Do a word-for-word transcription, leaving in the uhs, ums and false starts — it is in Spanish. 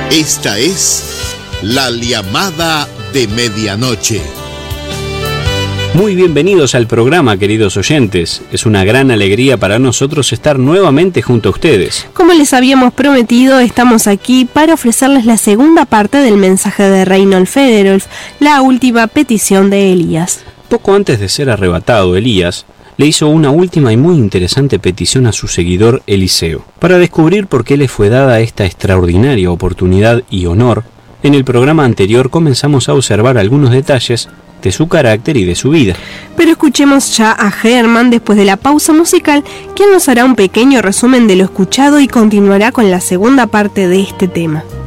Esta es La Llamada de Medianoche. Muy bienvenidos al programa, queridos oyentes. Es una gran alegría para nosotros estar nuevamente junto a ustedes. Como les habíamos prometido, estamos aquí para ofrecerles la segunda parte del mensaje de Reinhold Federolf, la última petición de Elías. Poco antes de ser arrebatado, Elías le hizo una última y muy interesante petición a su seguidor Eliseo. Para descubrir por qué le fue dada esta extraordinaria oportunidad y honor, en el programa anterior comenzamos a observar algunos detalles de su carácter y de su vida. Pero escuchemos ya a Herman después de la pausa musical, quien nos hará un pequeño resumen de lo escuchado y continuará con la segunda parte de este tema.